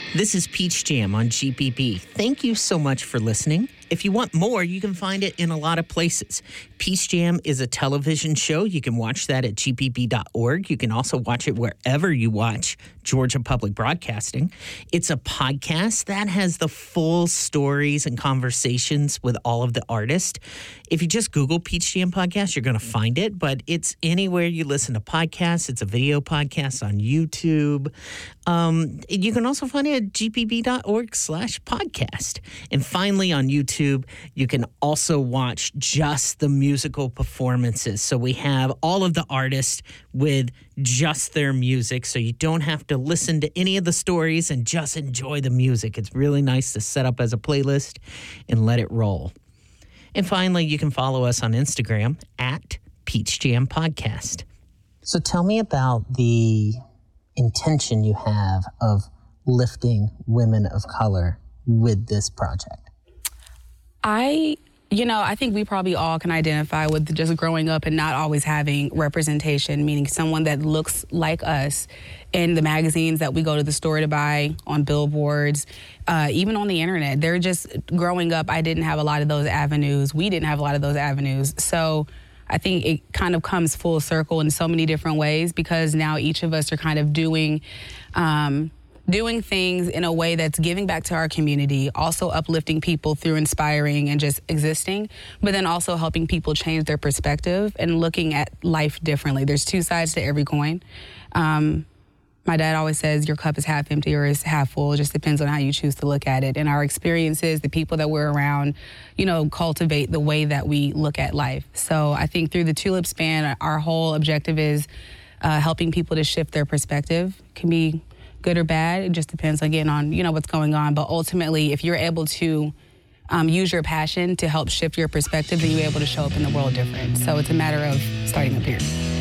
This is Peach Jam on GPB. Thank you so much for listening. If you want more, you can find it in a lot of places. Peach Jam is a television show. You can watch that at gpp.org. You can also watch it wherever you watch Georgia Public Broadcasting. It's a podcast that has the full stories and conversations with all of the artists. If you just Google Peach Jam Podcast, you're going to find it, but it's anywhere you listen to podcasts. It's a video podcast on YouTube. You can also find it at gpp.org/podcast. And finally, on YouTube, you can also watch just the musical performances. So we have all of the artists with just their music, so you don't have to listen to any of the stories and just enjoy the music. It's really nice to set up as a playlist and let it roll. And finally, you can follow us on Instagram at Peach Jam Podcast. So tell me about the intention you have of lifting women of color with this project. I think we probably all can identify with just growing up and not always having representation, meaning someone that looks like us in the magazines that we go to the store to buy, on billboards, even on the internet. They're just growing up, I didn't have a lot of those avenues. We didn't have a lot of those avenues. So I think it kind of comes full circle in so many different ways, because now each of us are kind of doing things in a way that's giving back to our community, also uplifting people through inspiring and just existing, but then also helping people change their perspective and looking at life differently. There's two sides to every coin. My dad always says your cup is half empty or is half full. It just depends on how you choose to look at it. And our experiences, the people that we're around, cultivate the way that we look at life. So I think through the Tulip Span, our whole objective is helping people to shift their perspective. It can be good or bad. It just depends again on, what's going on. But ultimately, if you're able to use your passion to help shift your perspective, then you're able to show up in the world different. So it's a matter of starting up here.